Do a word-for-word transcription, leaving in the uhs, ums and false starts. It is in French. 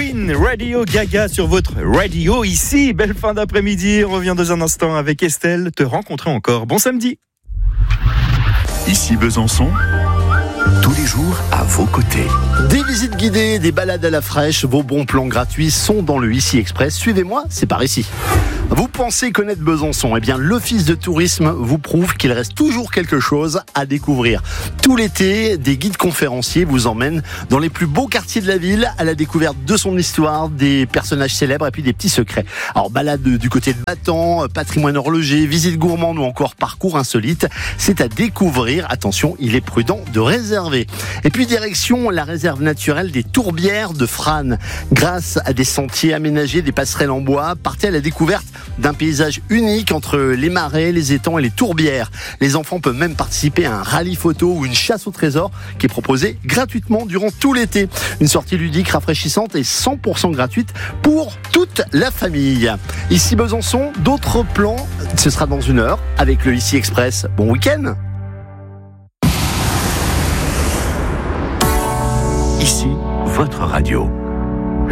Queen, Radio Gaga sur votre radio ici. Belle fin d'après-midi. On revient dans un instant avec Estelle. Te rencontrer encore. Bon samedi. Ici Besançon, tous les jours à vos côtés. Des visites guidées, des balades à la fraîche, vos bons plans gratuits sont dans le Ici Express. Suivez-moi, c'est par ici. Vous pensez connaître Besançon ? Eh bien, l'Office de tourisme vous prouve qu'il reste toujours quelque chose à découvrir. Tout l'été, des guides conférenciers vous emmènent dans les plus beaux quartiers de la ville, à la découverte de son histoire, des personnages célèbres et puis des petits secrets. Alors, balade du côté de Battant, patrimoine horloger, visite gourmande ou encore parcours insolite, c'est à découvrir. Attention, il est prudent de réserver. Et puis, direction la réserve naturelle des Tourbières de Frasnes. Grâce à des sentiers aménagés, des passerelles en bois, partez à la découverte d'un paysage unique entre les marais, les étangs et les tourbières. Les enfants peuvent même participer à un rallye photo ou une chasse au trésor qui est proposée gratuitement durant tout l'été. Une sortie ludique, rafraîchissante et cent pour cent gratuite pour toute la famille. Ici Besançon, d'autres plans, ce sera dans une heure avec le Ici Express. Bon week-end. Ici, votre radio.